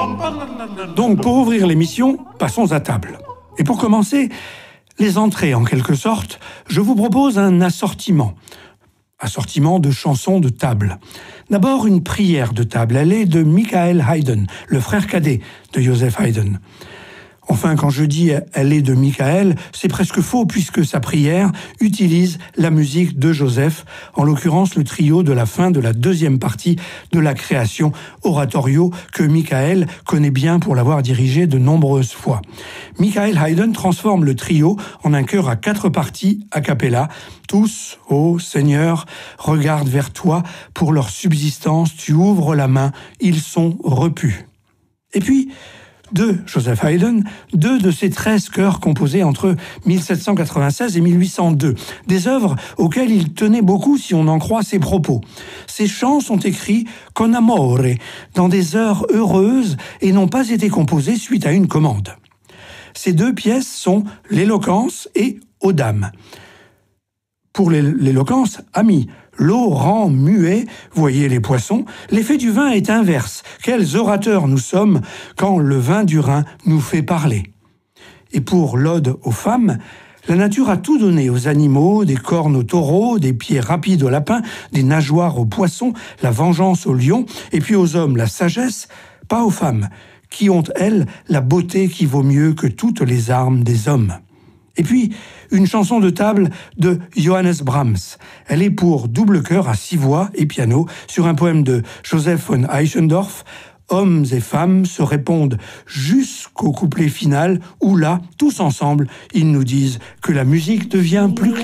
Donc, pour ouvrir l'émission, passons à table. Et pour commencer, les entrées en quelque sorte, je vous propose un assortiment de chansons de table. D'abord, une prière de table. Elle est de Michael Haydn, le frère cadet de Joseph Haydn. Enfin, quand je dis « elle est de Michael », c'est presque faux puisque sa prière utilise la musique de Joseph, en l'occurrence le trio de la fin de la deuxième partie de la création, oratorio que Michael connaît bien pour l'avoir dirigé de nombreuses fois. Michael Haydn transforme le trio en un chœur à 4 parties a cappella. Tous, ô Seigneur, regardent vers toi, pour leur subsistance tu ouvres la main, ils sont repus. Et puis, de Joseph Haydn, 2 de ses 13 chœurs composés entre 1796 et 1802, des œuvres auxquelles il tenait beaucoup si on en croit ses propos. Ces chants sont écrits con amore, dans des heures heureuses et n'ont pas été composés suite à une commande. Ces 2 pièces sont l'éloquence et aux dames. Pour l'éloquence, ami, l'eau rend muet, voyez les poissons, l'effet du vin est inverse. Quels orateurs nous sommes quand le vin du Rhin nous fait parler. Et pour l'ode aux femmes, la nature a tout donné aux animaux, des cornes aux taureaux, des pieds rapides aux lapins, des nageoires aux poissons, la vengeance aux lions, et puis aux hommes la sagesse, pas aux femmes, qui ont, elles, la beauté qui vaut mieux que toutes les armes des hommes. Et puis, une chanson de table de Johannes Brahms. Elle est pour double chœur à 6 voix et piano sur un poème de Joseph von Eichendorff. Hommes et femmes se répondent jusqu'au couplet final où là, tous ensemble, ils nous disent que la musique devient plus claire.